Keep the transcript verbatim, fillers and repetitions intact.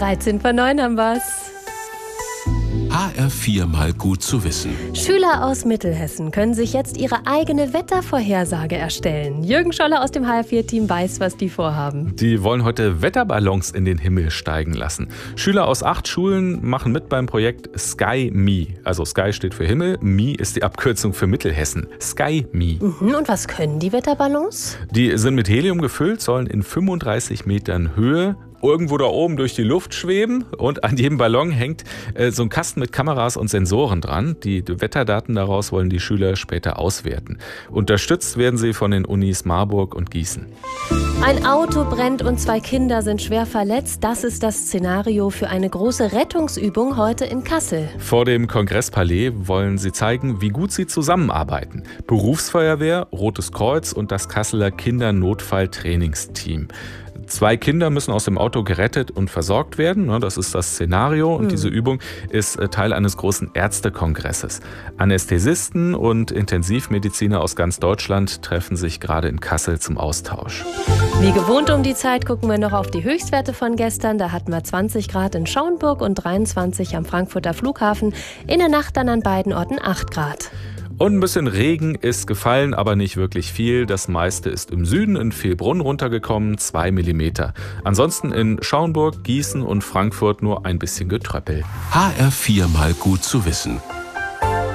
dreizehn vor neun haben wir's. H R vier mal gut zu wissen. Schüler aus Mittelhessen können sich jetzt ihre eigene Wettervorhersage erstellen. Jürgen Scholler aus dem H R vier Team weiß, was die vorhaben. Die wollen heute Wetterballons in den Himmel steigen lassen. Schüler aus acht Schulen machen mit beim Projekt Sky Me. Also Sky steht für Himmel, Me ist die Abkürzung für Mittelhessen. Sky Me. Mhm, und was können die Wetterballons? Die sind mit Helium gefüllt, sollen in fünfunddreißig Metern Höhe irgendwo da oben durch die Luft schweben, und an jedem Ballon hängt äh, so ein Kasten mit Kameras und Sensoren dran. Die Wetterdaten daraus wollen die Schüler später auswerten. Unterstützt werden sie von den Unis Marburg und Gießen. Ein Auto brennt und zwei Kinder sind schwer verletzt. Das ist das Szenario für eine große Rettungsübung heute in Kassel. Vor dem Kongresspalais wollen sie zeigen, wie gut sie zusammenarbeiten. Berufsfeuerwehr, Rotes Kreuz und das Kasseler Kindernotfalltrainingsteam. Zwei Kinder müssen aus dem Auto gerettet und versorgt werden. Das ist das Szenario. Und diese Übung ist Teil eines großen Ärztekongresses. Anästhesisten und Intensivmediziner aus ganz Deutschland treffen sich gerade in Kassel zum Austausch. Wie gewohnt um die Zeit gucken wir noch auf die Höchstwerte von gestern. Da hatten wir zwanzig Grad in Schauenburg und dreiundzwanzig am Frankfurter Flughafen. In der Nacht dann an beiden Orten acht Grad. Und ein bisschen Regen ist gefallen, aber nicht wirklich viel. Das meiste ist im Süden in Vilbrunn runtergekommen, zwei Millimeter. Ansonsten in Schauenburg, Gießen und Frankfurt nur ein bisschen Getröppel. H R vier mal gut zu wissen.